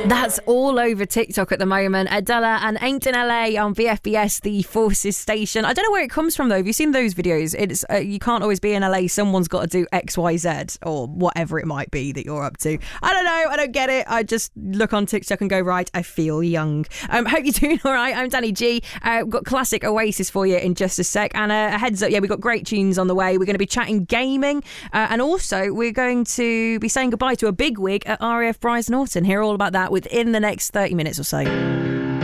That's all over TikTok at the moment. Adela and Ain't in LA on BFBS, the Forces station. I don't know where it comes from though. Have you seen those videos? It's you can't always be in LA. Someone's got to do XYZ or whatever it might be that you're up to. I don't know. I don't get it. I just look on TikTok and go, right, I feel young. Hope you're doing all right. I'm Danny G. We've got classic Oasis for you in just a sec. And a heads up, we've got great tunes on the way. We're going to be chatting gaming. And also we're going to be saying goodbye to a big wig at RAF Brize Norton. Hear all about that within the next 30 minutes or so.